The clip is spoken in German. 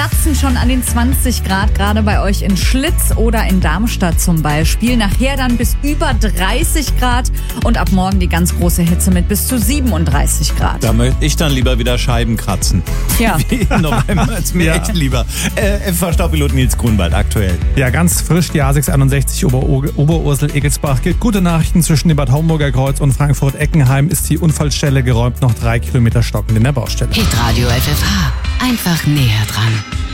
kratzen schon an den 20 Grad, gerade bei euch in Schlitz oder in Darmstadt zum Beispiel. Nachher dann bis über 30 Grad und ab morgen die ganz große Hitze mit bis zu 37 Grad. Da möchte ich dann lieber wieder Scheiben kratzen. Ja. Wie im November ist mir echt lieber. FV-Staupilot Nils Grunwald aktuell. Ja, ganz frisch die A661 Oberursel-Egelsbach. Gibt gute Nachrichten zwischen dem Bad Homburger Kreuz und Frankfurt-Eckenheim. Ist die Unfallstelle geräumt, noch 3 Kilometer stockend in der Baustelle. Hitradio FFH. Einfach näher dran.